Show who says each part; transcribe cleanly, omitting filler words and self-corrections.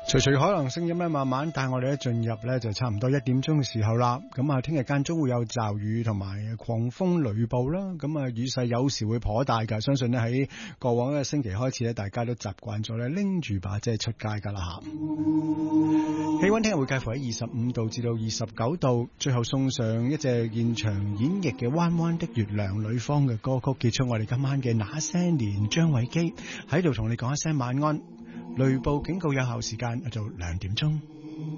Speaker 1: 隨隨可能聲音咧，慢慢帶我哋進入咧就差唔多1點鐘嘅時候啦。咁啊，聽日間中會有驟雨同埋狂風雷暴啦。咁啊，雨勢有時會頗大㗎。相信咧喺過往一個星期開始咧，大家都習慣咗咧拎住把遮出街㗎啦嚇。氣溫聽日會介乎喺25度至到29度。最後送上一隻現場演繹嘅《彎彎的月亮》呂方嘅歌曲，結束我哋今晚嘅那些年。張偉基喺度同你講一聲晚安。雷暴警告有效時間就2點鐘。